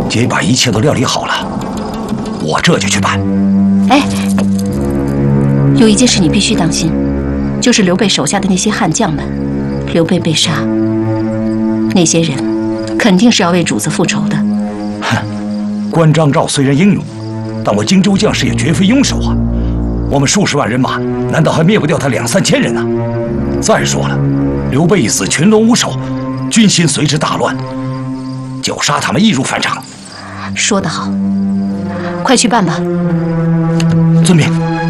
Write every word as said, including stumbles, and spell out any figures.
姐把一切都料理好了，我这就去办。 哎，有一件事你必须当心，就是刘备手下的那些悍将们。刘备被杀，那些人肯定是要为主子复仇的。 哼，关张赵虽然英勇，但我荆州将士也绝非庸手啊。我们数十万人马，难道还灭不掉他两三千人呢？再说了，刘备一死，群龙无首，军心随之大乱，绞杀他们易如反掌。 说得好，快去办吧。 遵命。